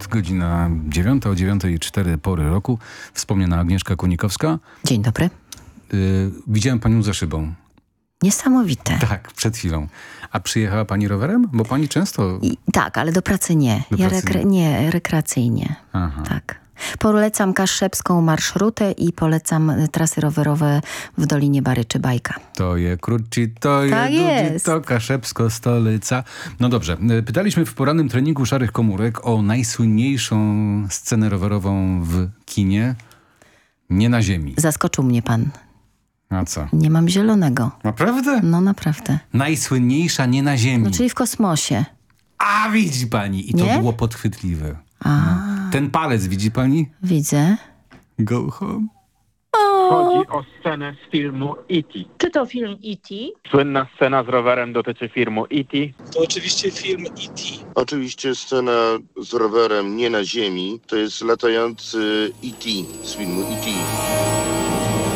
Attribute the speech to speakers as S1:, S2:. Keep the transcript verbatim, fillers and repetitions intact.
S1: godzina dziewiąta, o dziewiątej cztery pory roku. Wspomniana Agnieszka Kunikowska.
S2: Dzień dobry.
S1: Y, widziałem panią za szybą.
S2: Niesamowite.
S1: Tak, przed chwilą. A przyjechała pani rowerem? Bo pani często...
S2: I, tak, ale do pracy nie.
S1: Do
S2: ja
S1: pracy
S2: rekre- nie, rekreacyjnie.
S1: Aha.
S2: Tak. Polecam kaszebską marszrutę i polecam trasy rowerowe w Dolinie Baryczy Bajka.
S1: To je krótci, to je
S2: Tak
S1: dudzi,
S2: jest.
S1: to Kaszebsko stolica. No dobrze, pytaliśmy w porannym treningu Szarych Komórek o najsłynniejszą scenę rowerową w kinie. Nie na ziemi.
S2: Zaskoczył mnie pan.
S1: A co?
S2: Nie mam zielonego.
S1: Naprawdę?
S2: No naprawdę.
S1: Najsłynniejsza nie na ziemi.
S2: No czyli w kosmosie.
S1: A widzi pani, i to
S2: Nie?
S1: było podchwytliwe.
S2: A,
S1: No. Ten palec, widzi pani?
S2: widzę.
S1: Go home.
S3: Chodzi o scenę z filmu E T
S4: Czy to film E T?
S3: Słynna scena z rowerem dotyczy filmu E T
S5: To oczywiście film E T
S6: Oczywiście scena z rowerem nie na ziemi to jest latający E T z filmu E T